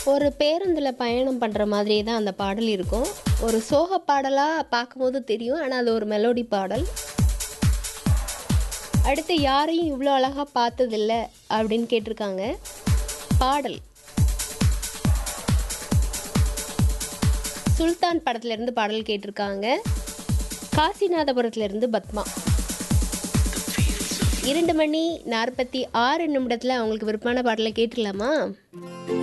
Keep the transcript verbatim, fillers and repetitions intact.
ஒரு பேருந்தில் பயணம் பண்ணுற மாதிரியே தான் அந்த பாடல் இருக்கும். ஒரு சோக பாடலாக பார்க்கும்போது தெரியும், ஆனால் அது ஒரு மெலோடி பாடல். அடுத்து யாரையும் இவ்வளோ அழகாக பார்த்ததில்ல அப்படின்னு கேட்டிருக்காங்க. பாடல் சுல்தான் படத்துலேருந்து பாடல் கேட்டிருக்காங்க. காசிநாதபுரத்துலேருந்து பத்மா. இரண்டு மணி நாற்பத்தி ஆறு நிமிடத்தில் அவங்களுக்கு விருப்பமான பாடலை கேட்டுடலாமா?